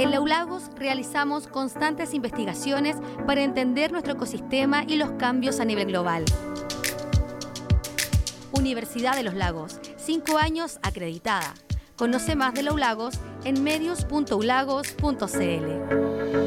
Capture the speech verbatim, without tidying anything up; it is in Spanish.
En Los Lagos realizamos constantes investigaciones para entender nuestro ecosistema y los cambios a nivel global. Universidad de los Lagos, cinco años acreditada. Conoce más de Los Lagos en medios punto ulagos punto c l.